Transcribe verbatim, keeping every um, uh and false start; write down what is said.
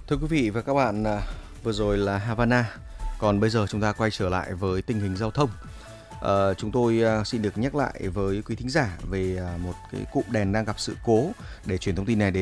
Thưa quý vị và các bạn, à, vừa rồi là Havana. Còn bây giờ chúng ta quay trở lại với tình hình giao thông. Ờ, chúng tôi à, xin được nhắc lại với quý thính giả về à, một cái cụm đèn đang gặp sự cố để chuyển thông tin này đến